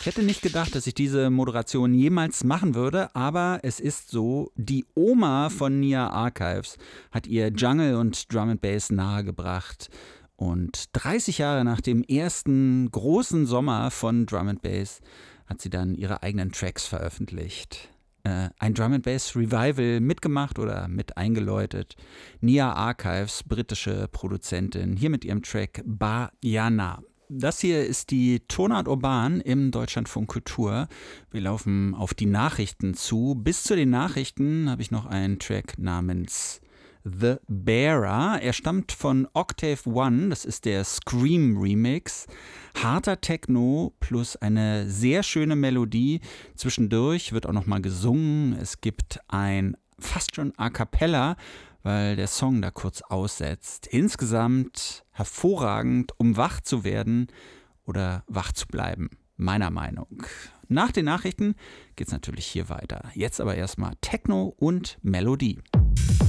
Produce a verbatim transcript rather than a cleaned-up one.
Ich hätte nicht gedacht, dass ich diese Moderation jemals machen würde, aber es ist so, die Oma von Nia Archives hat ihr Jungle und Drum and Bass nahegebracht. Und dreißig Jahre nach dem ersten großen Sommer von Drum and Bass hat sie dann ihre eigenen Tracks veröffentlicht. Äh, ein Drum and Bass Revival mitgemacht oder mit eingeläutet. Nia Archives, britische Produzentin, hier mit ihrem Track Bajana. Das hier ist die Tonart Urban im Deutschlandfunk Kultur. Wir laufen auf die Nachrichten zu. Bis zu den Nachrichten habe ich noch einen Track namens The Bearer. Er stammt von Octave One, das ist der Scream Remix. Harter Techno plus eine sehr schöne Melodie. Zwischendurch wird auch nochmal gesungen. Es gibt ein fast schon A Cappella, weil der Song da kurz aussetzt. Insgesamt hervorragend, um wach zu werden oder wach zu bleiben, meiner Meinung. Nach den Nachrichten geht's natürlich hier weiter. Jetzt aber erstmal Techno und Melodie.